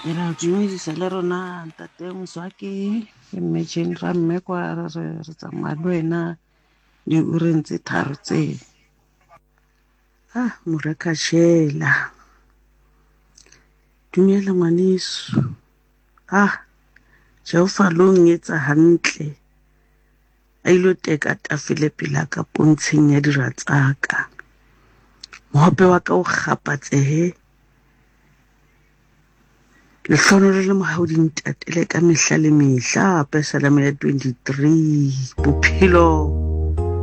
Era dumedisa le rona ntate Mswaki imagine ra mme kwa re tsamaya le wena diureng tse tharo tse moreka shela dumela ngwaneso Jehova lo nketsa hantle a ilo teka tafele pela ka pontsheng ya diratsaka mohope wa ka o kgapatsehe lehlono le le mohau dintatele ka mehla le mehla. Pesalame ya 23 bophelo